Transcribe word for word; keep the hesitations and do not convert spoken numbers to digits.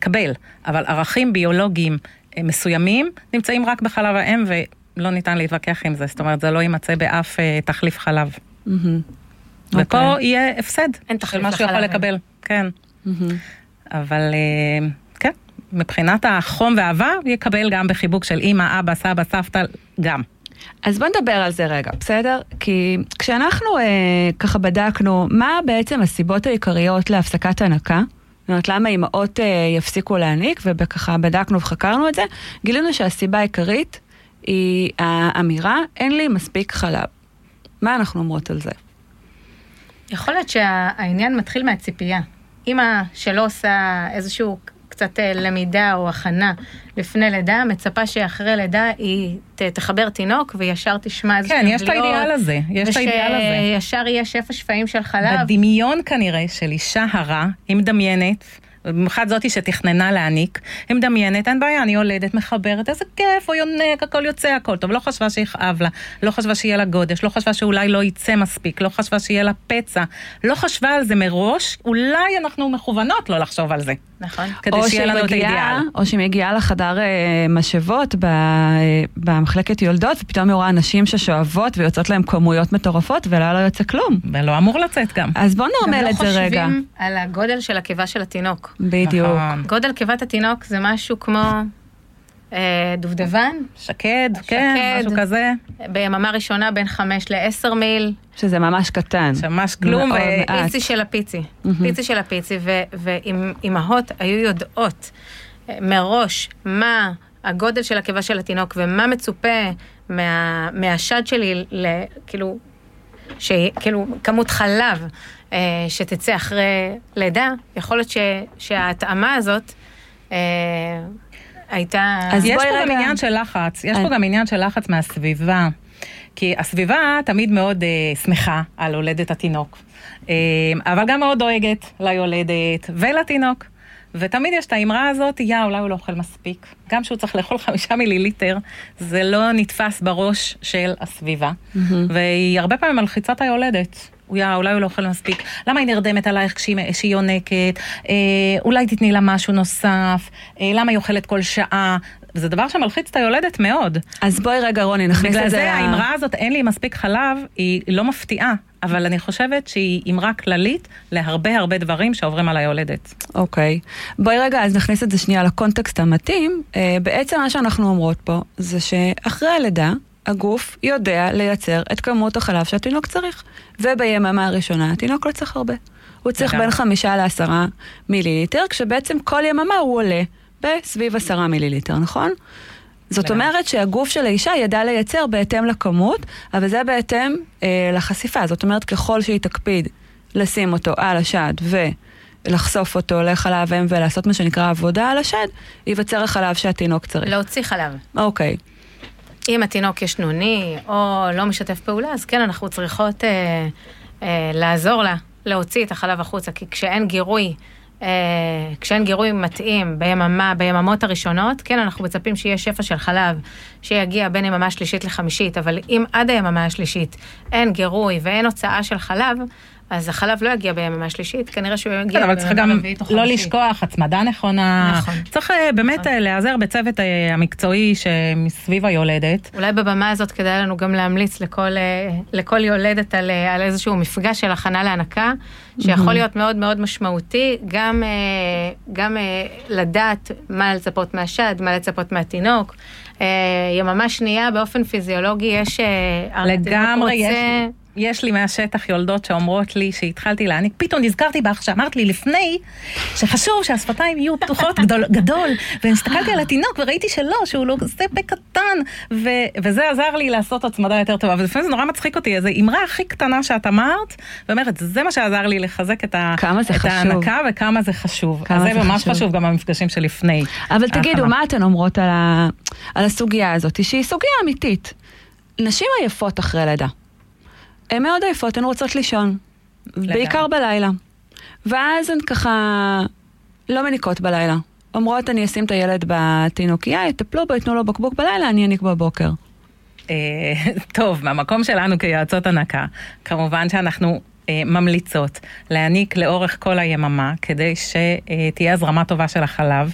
לקבל, אבל ערכים ביולוגיים מסוימים נמצאים רק בחלב האם, ולא ניתן להתווכח עם זה, זאת אומרת, זה לא יימצא באף תחליף חלב. ופה יהיה הפסד של מה שיכול לקבל, כן. אבל כן, מבחינת החום והאהבה, יקבל גם בחיבוק של אמא, אבא, סבא, סבתא, גם. אז בוא נדבר על זה רגע, בסדר? כי כשאנחנו אה, ככה בדקנו, מה בעצם הסיבות העיקריות להפסקת הנקה? זאת אומרת, למה אמאות אה, יפסיקו להעניק, וככה בדקנו וחקרנו את זה, גילינו שהסיבה העיקרית היא האמירה, אין לי מספיק חלב. מה אנחנו אומרות על זה? יכול להיות שהעניין מתחיל מהציפייה. אמא שלא עושה איזשהו קצת למידה או הכנה לפני לידה, מצפה שאחרי לידה היא תחבר תינוק וישר תשמע איזשהו כן, יש את האידיאל הזה, יש את האידיאל הזה. ושישר יהיה שפע שפעים של חלב. בדמיון כנראה של אישה הרה, היא מדמיינת, במיוחד זאתי שתכננה להעניק, היא מדמיינת, אין בעיה, אני יולדת, מחברת, איזה כיף, או יונק, הכל יוצא, הכל טוב, לא חשבה שיכאב לה, לא חשבה שיהיה לה גודש, לא חשבה שאולי לא יצא מספיק, לא חשבה שיהיה לה פצע, לא חשבה על זה מראש, אולי אנחנו מכוונות לא לחשוב על זה. נכון. כדי שיהיה לנו את האידיאל. או שהיא מגיעה לחדר משאבות במחלקת יולדות, ופתאום היא רואה אנשים ששואבות ויוצאות להם כמויות מטורפות, ולא לא יוצא כלום. ולא אמור לצאת גם. אז בוא נרמל את זה רגע. גם לא חושבים על הגודל של הקיבה של התינוק. בדיוק. גודל קיבת התינוק זה משהו כמו דובדבן. שקד, כן, משהו כזה. ביממה ראשונה בין חמש לעשר מיל. שזה ממש קטן. שממש כלום. פיצי של הפיצי. פיצי של הפיצי, ואימהות היו יודעות מראש מה הגודל של הקיבה של התינוק, ומה מצופה מהשד שלי, כאילו, כאילו, כמות חלב שתצא אחרי לידה, יכול להיות שההתאמה הזאת הייתה... אז יש פה גם עניין של לחץ, יש פה גם עניין של לחץ מהסביבה, כי הסביבה תמיד מאוד uh, שמחה על הולדת התינוק, uh, אבל גם מאוד דואגת ליולדת ולתינוק, ותמיד יש את האמרה הזאת, יא, אולי הוא לא אוכל מספיק, גם שהוא צריך לאכול חמישה מיליליטר, זה לא נתפס בראש של הסביבה, mm-hmm. והיא הרבה פעמים מלחיצת היולדת, יא, אולי הוא לא אוכל מספיק, למה היא נרדמת עלייך כשהיא, כשהיא יונקת, אה, אולי תתני לה משהו נוסף, אה, למה היא אוכלת כל שעה, זה דבר שמלחיץ את היולדת מאוד. אז בואי רגע רוני, נכניס לזה... בגלל זה האמרה הזאת, אין לי מספיק חלב, היא לא מפתיעה, אבל אני חושבת שהיא אמרה כללית להרבה הרבה דברים שעוברים על היולדת. אוקיי. בואי רגע, אז נכניס את זה שנייה לקונטקסט המתאים. אה, בעצם מה שאנחנו אומרות פה, זה שאחרי הלידה, הגוף יודע לייצר את כמות החלב שהתינוק צריך. וביממה הראשונה, התינוק לא צריך הרבה. הוא צריך בין חמישה לעשרה מיליליטר, כשבעצם כל יממה הוא עולה בסביב עשרה מיליליטר, נכון? זאת אומרת שהגוף של האישה ידע לייצר בהתאם לכמות, אבל זה בהתאם אה, לחשיפה. זאת אומרת, ככל שהיא תקפיד לשים אותו על השד ולחשוף אותו לחלב אם ולעשות מה שנקרא עבודה על השד, ייווצר החלב שהתינוק צריך. להוציא חלב. אוקיי. אם התינוק יש נוני או לא משתף פעולה, אז כן, אנחנו צריכות אה, אה, לעזור לה, להוציא את החלב החוצה, כי כשאין גירוי, אה, כשאין גירוי מתאים ביממה, ביממות הראשונות, כן, אנחנו מצפים שיהיה שפע של חלב, שיגיע בין יממה שלישית לחמישית, אבל אם עד היממה השלישית אין גירוי ואין הוצאה של חלב, אז החלב לא יגיע ביממה שלישית, כנראה שהוא יגיע ביממה רביעית או חמישית. אבל צריך גם לא לשכוח, הצמדה נכונה. נכון. צריך באמת להיעזר בצוות המקצועי שמסביב היולדת. אולי בבמה הזאת כדאי לנו גם להמליץ לכל, לכל יולדת על, על איזשהו מפגש של הכנה להנקה, שיכול להיות מאוד מאוד משמעותי, גם, גם לדעת מה לצפות מהשד, מה לצפות מהתינוק. יממה שנייה באופן פיזיולוגי יש... לגמרי יש... יש לי מהשטח יולדות שאומרות לי שהתחלתי להעניק, פתאום נזכרתי בך שאמרת לי לפני שחשוב שהשפתיים יהיו פתוחות גדול, גדול והסתכלתי על התינוק וראיתי שלא, שהוא לא זה בקטן, ו, וזה עזר לי לעשות הצמדה יותר טובה, ולפעמים זה נורא מצחיק אותי, איזו אמרה הכי קטנה שאת אמרת, ואומרת, זה מה שעזר לי לחזק את, ה, את ההנקה וכמה זה חשוב. אז זה, זה ממש חשוב. חשוב גם המפגשים שלפני. אבל תגידו, מה אתן אומרות על, ה, על הסוגיה הזאת, שהיא סוגיה אמיתית? נשים עייפות אחרי לידה. הן מאוד עייפות, הן רוצות לישון, בעיקר בלילה. ואז הן ככה לא מניקות בלילה. אומרות, אני אשים את הילד בתינוקיה, יטפלו בו, יתנו לו בקבוק בלילה, אני אניק בבוקר. טוב, מהמקום שלנו כיועצות הנקה, כמובן שאנחנו ממליצות להעניק לאורך כל היממה, כדי שתהיה הזרמה טובה של החלב,